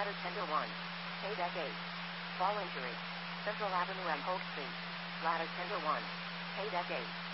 Ladder Tender 1. K Deck 8. Fall injury. Central Avenue and Hope Street. Ladder Tender 1. K Deck 8.